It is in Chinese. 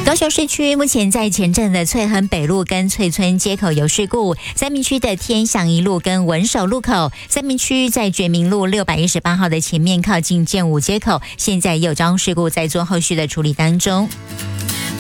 高雄市区目前在前镇的翠亨北路跟翠村街口有事故，三民区的天祥一路跟文守路口，三民区在觉明路618号的前面靠近建武街口，现在也有交通事故在做后续的处理当中。